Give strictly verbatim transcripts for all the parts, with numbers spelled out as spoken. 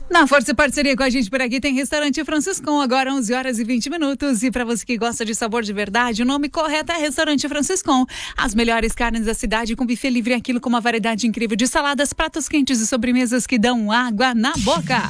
Na força e parceria com a gente por aqui tem Restaurante Franciscão, agora onze horas e vinte minutos. E para você que gosta de sabor de verdade, o nome correto é Restaurante Franciscão. As melhores carnes da cidade com buffet livre, aquilo com uma variedade incrível de saladas, pratos quentes e sobremesas que dão água na boca.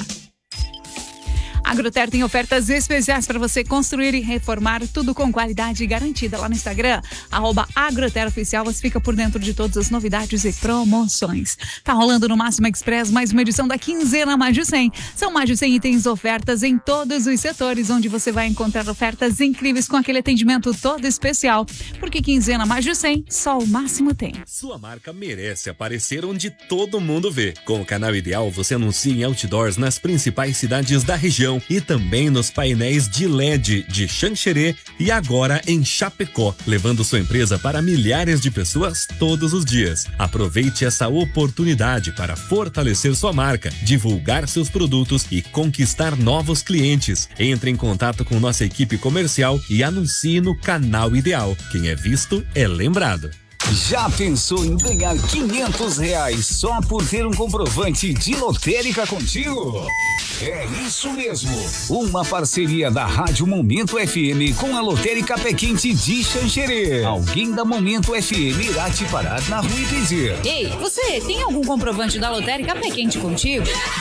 Agroter tem ofertas especiais para você construir e reformar, tudo com qualidade garantida. Lá no Instagram, arroba Agroter Oficial, você fica por dentro de todas as novidades e promoções. Tá rolando no Máxima Express mais uma edição da quinzena Mais de cem. São mais de cem itens ofertas em todos os setores, onde você vai encontrar ofertas incríveis com aquele atendimento todo especial. Porque quinzena Mais de cem, só o Máximo tem. Sua marca merece aparecer onde todo mundo vê. Com o Canal Ideal, você anuncia em outdoors nas principais cidades da região e também nos painéis de L E D de Xanxerê e agora em Chapecó, levando sua empresa para milhares de pessoas todos os dias. Aproveite essa oportunidade para fortalecer sua marca, divulgar seus produtos e conquistar novos clientes. Entre em contato com nossa equipe comercial e anuncie no Canal Ideal. Quem é visto é lembrado. Já pensou em ganhar quinhentos reais só por ter um comprovante de lotérica contigo? É isso mesmo! Uma parceria da Rádio Momento F M com a Lotérica Pé Quente de Xanxerê. Alguém da Momento F M irá te parar na rua e dizer: Ei, você tem algum comprovante da Lotérica Pé Quente contigo?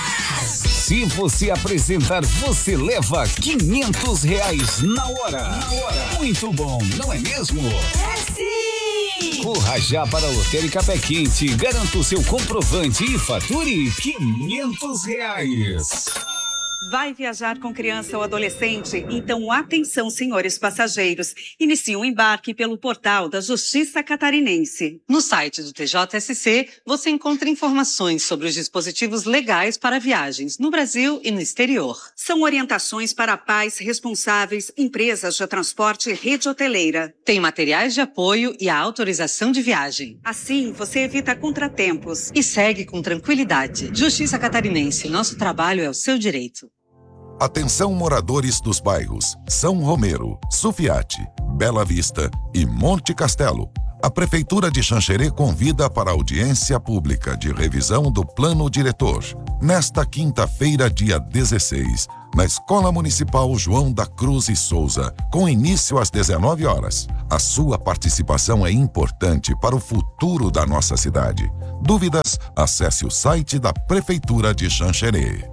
Se você apresentar, você leva quinhentos reais na hora. Na hora. Muito bom, não é mesmo? É sim! Corra já para a Lotérica Pé Quente, garanta o seu comprovante e fature quinhentos reais. Vai viajar com criança ou adolescente? Então atenção, senhores passageiros. Inicie o embarque pelo portal da Justiça Catarinense. No site do T J S C, você encontra informações sobre os dispositivos legais para viagens no Brasil e no exterior. São orientações para pais responsáveis, empresas de transporte e rede hoteleira. Tem materiais de apoio e a autorização de viagem. Assim, você evita contratempos. E segue com tranquilidade. Justiça Catarinense, nosso trabalho é o seu direito. Atenção, moradores dos bairros São Romero, Sufiate, Bela Vista e Monte Castelo. A Prefeitura de Xanxerê convida para a audiência pública de revisão do Plano Diretor, nesta quinta-feira, dia dezesseis, na Escola Municipal João da Cruz e Souza, com início às dezenove horas. A sua participação é importante para o futuro da nossa cidade. Dúvidas? Acesse o site da Prefeitura de Xanxerê.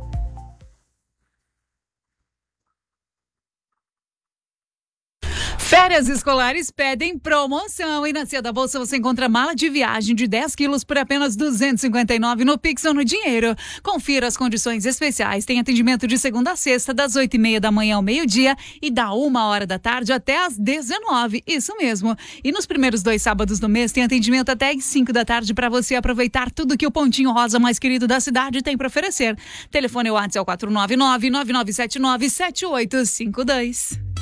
Férias escolares pedem promoção e na Cia da Bolsa você encontra mala de viagem de dez quilos por apenas duzentos e cinquenta e nove reais no Pix ou no dinheiro. Confira as condições especiais. Tem atendimento de segunda a sexta, das oito e meia da manhã ao meio-dia e da uma hora da tarde até às dezenove. Isso mesmo. E nos primeiros dois sábados do mês tem atendimento até às cinco da tarde para você aproveitar tudo que o Pontinho Rosa mais querido da cidade tem para oferecer. Telefone WhatsApp é o quatro nove nove, nove nove sete nove, sete oito cinco dois.